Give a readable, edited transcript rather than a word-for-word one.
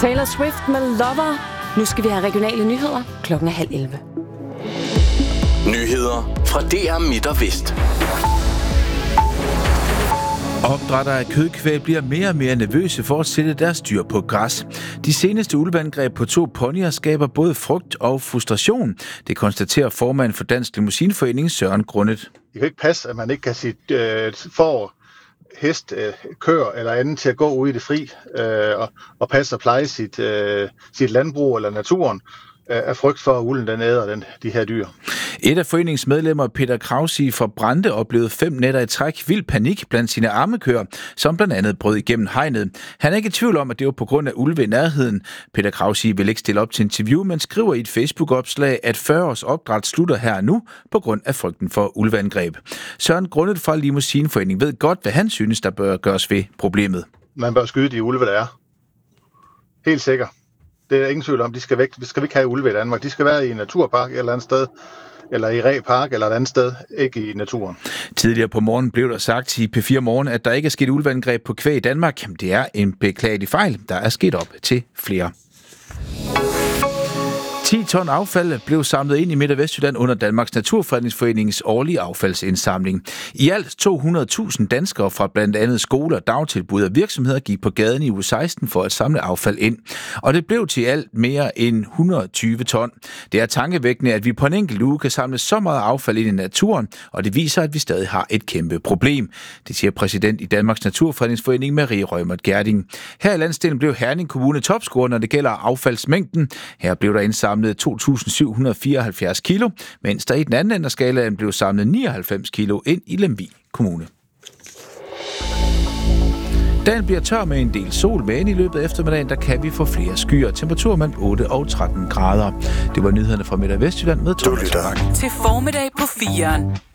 Taylor Swift med Lover. Nu skal vi have regionale nyheder. 10:30. Nyheder fra DR Midt og Vest. Opdrættere af kødkvæg bliver mere og mere nervøse for at sætte deres dyr på græs. De seneste ulveangreb på 2 ponyer skaber både frygt og frustration. Det konstaterer formanden for Dansk Limousineforening Søren Grundet. Det kan ikke passe, at man ikke kan sit får, hest, køer eller andet til at gå ud i det fri og passe og pleje sit landbrug eller naturen af frygt for, at ulden den æder de her dyr. Et af foreningsmedlemmer, Peter Krausi fra Brande, oplevede 5 nætter i træk vild panik blandt sine ammekøer, som blandt andet brød igennem hegnet. Han er ikke i tvivl om, at det var på grund af ulve i nærheden. Peter Krausi vil ikke stille op til interview, men skriver i et Facebook-opslag, at 40 års opdræt slutter her nu på grund af frygten for ulveangreb. Søren Grundet fra Limousineforeningen ved godt, hvad han synes, der bør gøres ved problemet. Man bør skyde de ulve, der er. Helt sikkert. Det er ingen tvivl om, de skal væk. Vi skal ikke have ulve i Danmark. De skal være i en naturpark eller andet sted, eller i Ree Park eller et andet sted, ikke i naturen. Tidligere på morgen blev der sagt i P4 Morgen, at der ikke er sket ulveangreb på kvæg i Danmark. Det er en beklagelig fejl, der er sket op til flere. 10 ton affald blev samlet ind i Midt- og Vestjylland under Danmarks Naturfredningsforeningens årlige affaldsindsamling. I alt 200.000 danskere fra blandt andet skoler, dagtilbud og virksomheder gik på gaden i uge 16 for at samle affald ind. Og det blev til alt mere end 120 ton. Det er tankevækkende, at vi på en enkelt uge kan samle så meget affald ind i naturen, og det viser, at vi stadig har et kæmpe problem. Det siger præsident i Danmarks Naturfredningsforening, Marie Rømert Gerding. Her i landsdelen blev Herning Kommune topscorer, når det gælder affaldsmængden. Her blev der indsamlet 2.774 kilo, mens der i den anden ende af skalaen blev samlet 99 kilo ind i Lemvig Kommune. Dagen bliver tør med en del sol, men i løbet af eftermiddagen, der kan vi få flere skyer. Temperatur mellem 8 og 13 grader. Det var nyhederne fra Midt- og Vestjylland med Thomas Bak. Til formiddag på 4'eren.